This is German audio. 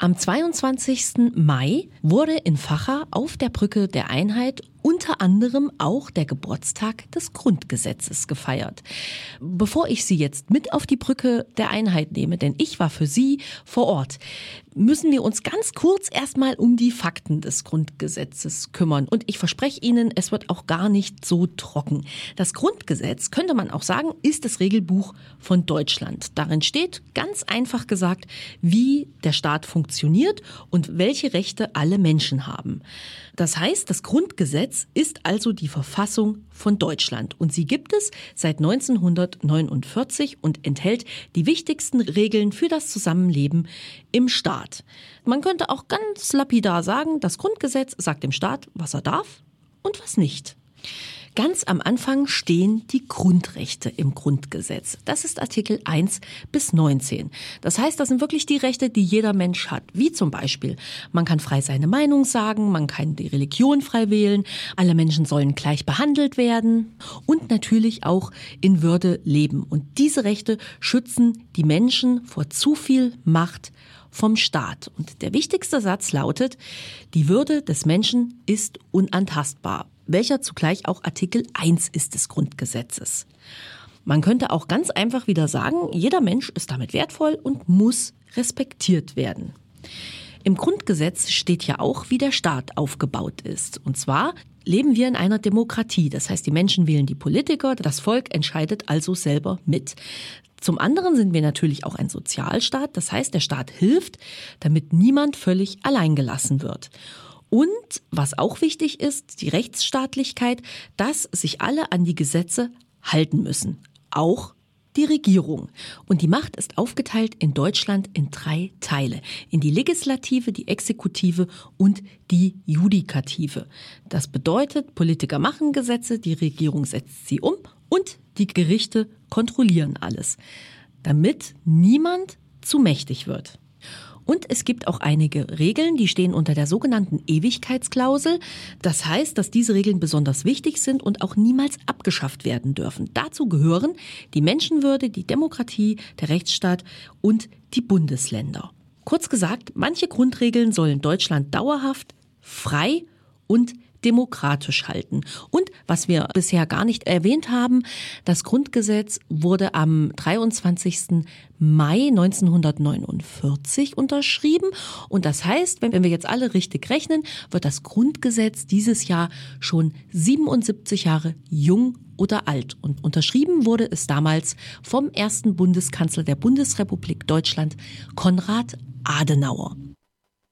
Am 22. Mai wurde in Vacha auf der Brücke der Einheit unter anderem auch der Geburtstag des Grundgesetzes gefeiert. Bevor ich Sie jetzt mit auf die Brücke der Einheit nehme, denn ich war für Sie vor Ort, müssen wir uns ganz kurz erstmal um die Fakten des Grundgesetzes kümmern. Und ich verspreche Ihnen, es wird auch gar nicht so trocken. Das Grundgesetz, könnte man auch sagen, ist das Regelbuch von Deutschland. Darin steht, ganz einfach gesagt, wie der Staat funktioniert und welche Rechte alle Menschen haben. Das heißt, das Grundgesetz ist also die Verfassung von Deutschland und sie gibt es seit 1949 und enthält die wichtigsten Regeln für das Zusammenleben im Staat. Man könnte auch ganz lapidar sagen, das Grundgesetz sagt dem Staat, was er darf und was nicht. Ganz am Anfang stehen die Grundrechte im Grundgesetz. Das ist Artikel 1 bis 19. Das heißt, das sind wirklich die Rechte, die jeder Mensch hat. Wie zum Beispiel, man kann frei seine Meinung sagen, man kann die Religion frei wählen, alle Menschen sollen gleich behandelt werden und natürlich auch in Würde leben. Und diese Rechte schützen die Menschen vor zu viel Macht vom Staat. Und der wichtigste Satz lautet, die Würde des Menschen ist unantastbar, welcher zugleich auch Artikel 1 ist des Grundgesetzes. Man könnte auch ganz einfach wieder sagen, jeder Mensch ist damit wertvoll und muss respektiert werden. Im Grundgesetz steht ja auch, wie der Staat aufgebaut ist. Und zwar leben wir in einer Demokratie. Das heißt, die Menschen wählen die Politiker, das Volk entscheidet also selber mit. Zum anderen sind wir natürlich auch ein Sozialstaat. Das heißt, der Staat hilft, damit niemand völlig allein gelassen wird. Und was auch wichtig ist, die Rechtsstaatlichkeit, dass sich alle an die Gesetze halten müssen. Auch die Regierung. Und die Macht ist aufgeteilt in Deutschland in 3 Teile. In die Legislative, die Exekutive und die Judikative. Das bedeutet, Politiker machen Gesetze, die Regierung setzt sie um und die Gerichte kontrollieren alles, damit niemand zu mächtig wird. Und es gibt auch einige Regeln, die stehen unter der sogenannten Ewigkeitsklausel. Das heißt, dass diese Regeln besonders wichtig sind und auch niemals abgeschafft werden dürfen. Dazu gehören die Menschenwürde, die Demokratie, der Rechtsstaat und die Bundesländer. Kurz gesagt, manche Grundregeln sollen Deutschland dauerhaft, frei und demokratisch halten. Und was wir bisher gar nicht erwähnt haben, das Grundgesetz wurde am 23. Mai 1949 unterschrieben. Und das heißt, wenn wir jetzt alle richtig rechnen, wird das Grundgesetz dieses Jahr schon 77 Jahre jung oder alt. Und unterschrieben wurde es damals vom ersten Bundeskanzler der Bundesrepublik Deutschland, Konrad Adenauer.